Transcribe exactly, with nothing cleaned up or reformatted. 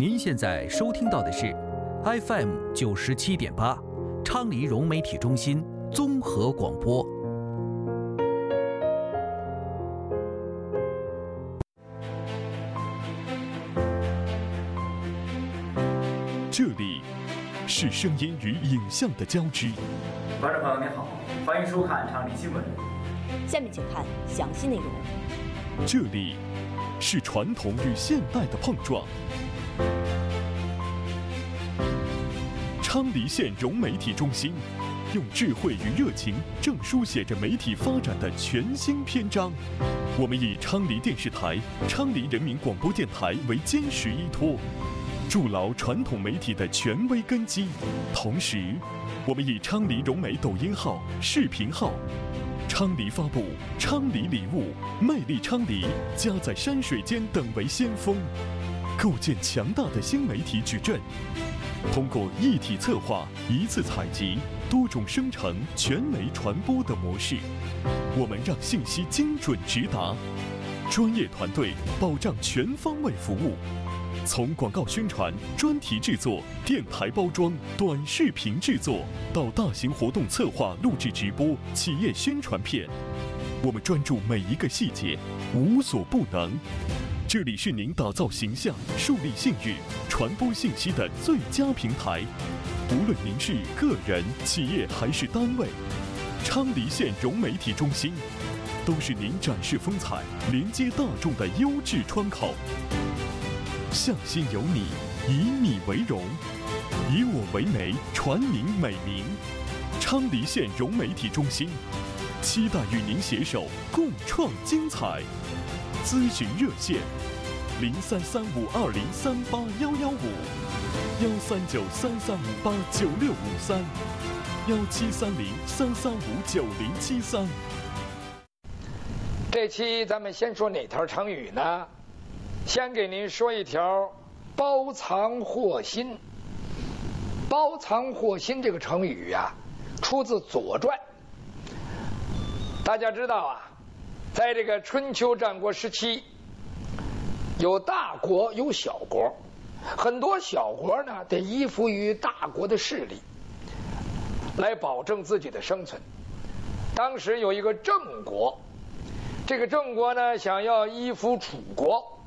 您现在收听到的是 F M 九十七点八，昌黎融媒体中心综合广播。 这里是声音与影像的交织。 观众朋友您好，欢迎收看昌黎新闻。 下面请看详细内容。 这里是传统与现代的碰撞。昌黎县融媒体中心用智慧与热情，正书写着媒体发展的全新篇章。我们以昌黎电视台、昌黎人民广播电台为坚实依托，筑牢传统媒体的权威根基。同时，我们以昌黎融媒抖音号、视频号、昌黎发布、昌黎礼物、魅力昌黎、家在山水间等为先锋，构建强大的新媒体矩阵。通过一体策划、一次采集、多种生成、全媒传播的模式，我们让信息精准直达，专业团队保障全方位服务。从广告宣传、专题制作、电台包装、短视频制作，到大型活动策划、录制直播、企业宣传片，我们专注每一个细节，无所不能。这里是您打造形象、树立信誉、传播信息的最佳平台。无论您是个人、企业还是单位，昌黎县融媒体中心都是您展示风采、连接大众的优质窗口。向心有你，以你为荣，以我为媒，传您美名。昌黎县融媒体中心期待与您携手共创精彩。咨询热线：零三三五二零三八幺幺五，幺三九三三五八九六五三，幺七三零三三五九零七三。 这期咱们先说哪条成语呢？先给您说一条“包藏祸心”。包藏祸心这个成语呀、啊，出自《左传》。大家知道啊，在这个春秋战国时期，有大国有小国，很多小国呢得依附于大国的势力，来保证自己的生存。当时有一个郑国，这个郑国呢想要依附楚国。